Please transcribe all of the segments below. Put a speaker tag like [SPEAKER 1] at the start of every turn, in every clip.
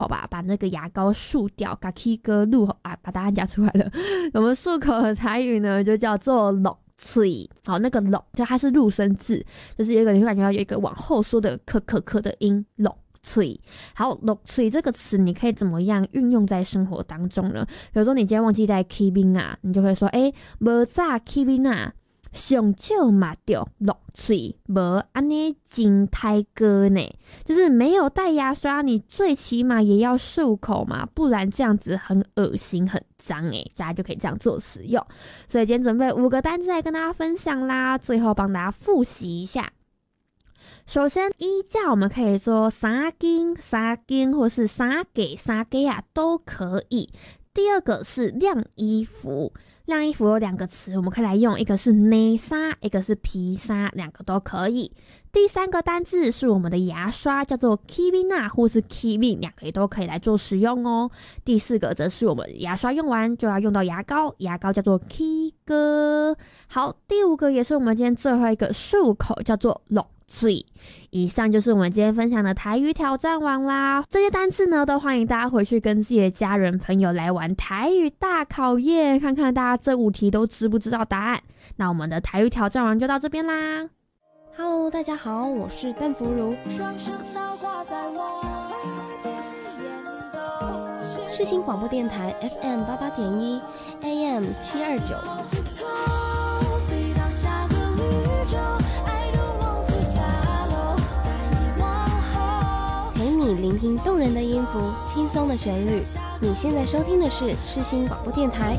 [SPEAKER 1] 好吧，把那个牙膏漱掉，嘎 K 哥录啊，把答案讲出来了。我们漱口的台语呢，就叫做落嘴。好，那个落就它是入声字，就是有一个你会感觉到有一个往后缩的咳的音，落嘴。好，落嘴这个词你可以怎么样运用在生活当中呢？比如说你今天忘记带 K 冰啊，你就会说，无早 K 冰啊。上少嘛就落嘴，无安尼真太哥呢，就是没有带牙刷，你最起码也要漱口嘛，不然这样子很恶心很脏大家就可以这样做使用。所以今天准备5个单字来跟大家分享啦，最后帮大家复习一下。首先衣架我们可以说三斤或是三给啊都可以。第二个是晾衣服，晾衣服有2个词我们可以来用，一个是内衫，一个是皮衫，2个都可以。第3个单字是我们的牙刷，叫做 Kibina 或是 Kibin， 2个也都可以来做使用哦。第4个则是我们牙刷用完就要用到牙膏，牙膏叫做 K 哥。好，第5个也是我们今天最后一个漱口，叫做落嘴。以上就是我们今天分享的台语挑战王啦，这些单字呢都欢迎大家回去跟自己的家人朋友来玩台语大考验，看看大家这5题都知不知道答案。那我们的台语挑战王就到这边啦。
[SPEAKER 2] Hello， 大家好，我是邓福如。世新广播电台 FM 88.1 AM 729。陪你聆听动人的音符，轻松的旋律。你现在收听的是世新广播电台。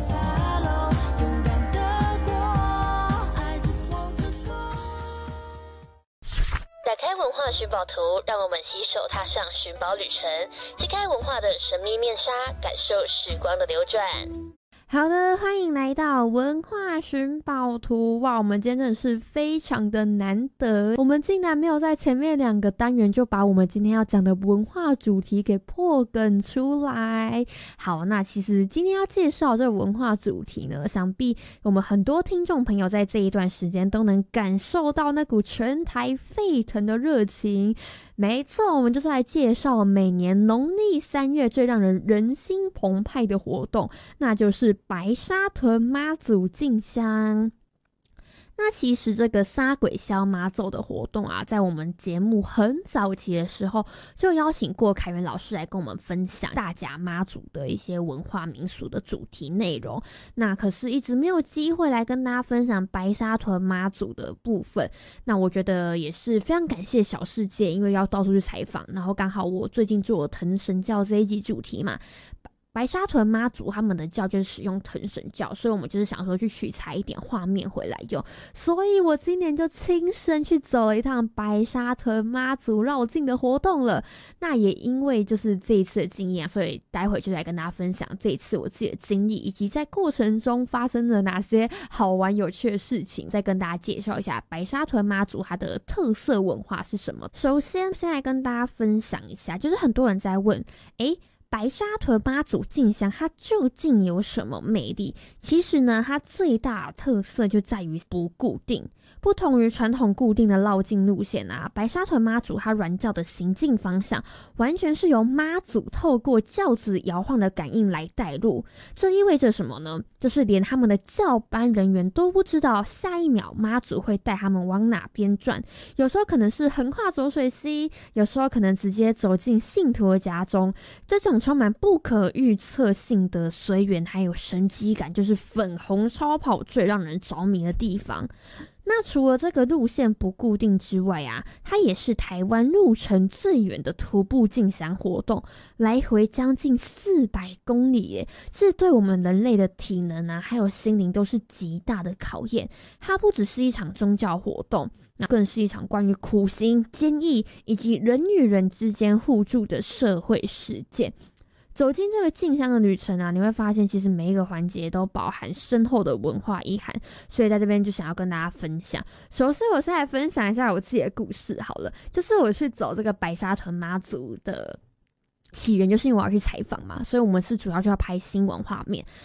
[SPEAKER 3] 打开文化寻宝图，让我们携手踏上寻宝旅程，揭开文化的神秘面纱，感受时光的流转。
[SPEAKER 1] 好的，欢迎来到文化寻宝图。哇，我们今天真的是非常的难得，我们竟然没有在前面2个单元就把我们今天要讲的文化主题给破梗出来。好，那其实今天要介绍这个文化主题呢，想必我们很多听众朋友在这一段时间都能感受到那股全台沸腾的热情。没错，我们就是来介绍每年农历3月最让人心澎湃的活动，那就是白沙屯妈祖进香。那其实这个沙鬼消妈祖的活动啊，在我们节目很早期的时候就邀请过凯源老师来跟我们分享大甲妈祖的一些文化民俗的主题内容，那可是一直没有机会来跟大家分享白沙屯妈祖的部分。那我觉得也是非常感谢小世界，因为要到处去采访，然后刚好我最近做腾神教这一集主题嘛，白沙屯妈祖他们的教就是使用腾神教，所以我们就是想说去取材一点画面回来用，所以我今年就亲身去走了一趟白沙屯妈祖绕境的活动了。那也因为就是这一次的经验，所以待会就来跟大家分享这一次我自己的经历，以及在过程中发生了哪些好玩有趣的事情，再跟大家介绍一下白沙屯妈祖它的特色文化是什么。首先来跟大家分享一下，就是很多人在问白沙屯妈祖进香它究竟有什么魅力？其实呢，它最大的特色就在于不固定。不同于传统固定的绕境路线啊，白沙屯妈祖它銮轿的行进方向完全是由妈祖透过轿子摇晃的感应来带路。这意味着什么呢？就是连他们的轿班人员都不知道下一秒妈祖会带他们往哪边转，有时候可能是横跨浊水溪，有时候可能直接走进信徒的家中。这种充满不可预测性的随缘还有神机感，就是粉红超跑最让人着迷的地方。那除了这个路线不固定之外啊，它也是台湾路程最远的徒步进香活动，来回将近400公里耶，这对我们人类的体能啊还有心灵都是极大的考验。它不只是一场宗教活动，那更是一场关于苦行、坚毅以及人与人之间互助的社会实践。走进这个进香的旅程啊，你会发现其实每一个环节都饱含深厚的文化意涵，所以在这边就想要跟大家分享。首先我先来分享一下我自己的故事好了，就是我去走这个白沙屯妈祖的起源，就是因为我要去采访嘛，所以我们是主要就要拍新闻画面。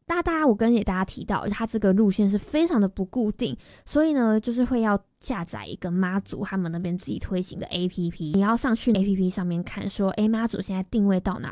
[SPEAKER 1] 大家我跟大家提到，它这个路线是非常的不固定，所以呢，就是会要下载一个妈祖他们那边自己推行的 APP， 你要上去 APP 上面看说，妈祖现在定位到哪